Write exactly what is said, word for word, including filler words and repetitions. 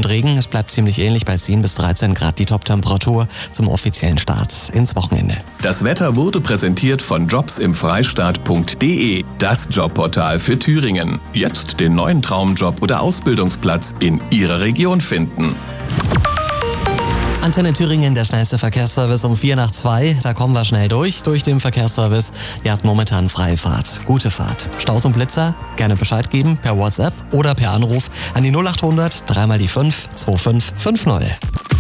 und Regen. Es bleibt ziemlich ähnlich bei zehn bis dreizehn Grad die Top-Temperatur zum offiziellen Start ins Wochenende. Das Wetter wurde präsentiert von jobs im freistaat punkt de, das Jobportal für Thüringen. Jetzt den neuen Traumjob oder Ausbildungsplatz in Ihrer Region finden. Antenne Thüringen, der schnellste Verkehrsservice um vier nach zwei. Da kommen wir schnell durch, durch den Verkehrsservice. Ihr habt momentan freie Fahrt. Gute Fahrt. Staus und Blitzer? Gerne Bescheid geben per WhatsApp oder per Anruf an die null acht hundert, dreimal die fünf, zwei fünf fünf null.